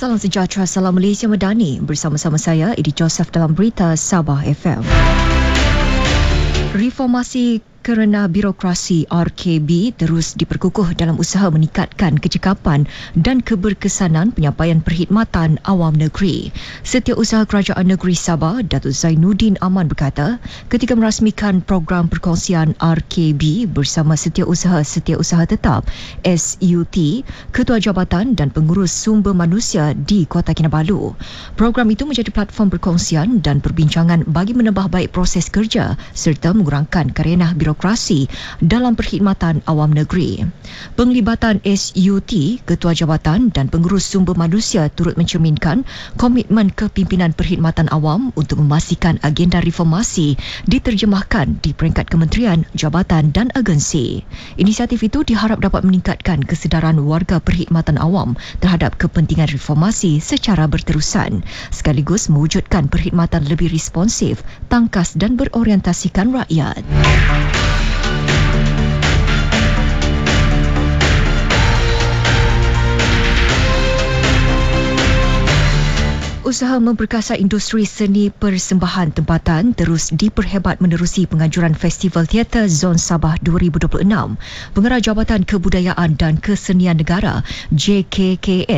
Salam sejahtera, salam Malaysia Madani. Bersama-sama saya, Edi Joseph dalam Berita Sabah FM. Reformasi kerana birokrasi RKB terus diperkukuh dalam usaha meningkatkan kecekapan dan keberkesanan penyampaian perkhidmatan awam negeri. Setiausaha Kerajaan Negeri Sabah, Datuk Zainuddin Aman berkata, ketika merasmikan program perkongsian RKB bersama Setiausaha Tetap SUT, Ketua Jabatan dan Pengurus Sumber Manusia di Kota Kinabalu. Program itu menjadi platform perkongsian dan perbincangan bagi menambah baik proses kerja serta mengurangkan karenah birokrasi dalam perkhidmatan awam negeri. Penglibatan SUT, Ketua Jabatan dan Pengurus Sumber Manusia turut mencerminkan komitmen kepimpinan perkhidmatan awam untuk memastikan agenda reformasi diterjemahkan di peringkat kementerian, jabatan dan agensi. Inisiatif itu diharap dapat meningkatkan kesedaran warga perkhidmatan awam terhadap kepentingan reformasi secara berterusan, sekaligus mewujudkan perkhidmatan lebih responsif, tangkas dan berorientasikan rakyat. Usaha memperkasa industri seni persembahan tempatan terus diperhebat menerusi penganjuran Festival Teater Zon Sabah 2026. Pengarah Jabatan Kebudayaan dan Kesenian Negara JKKN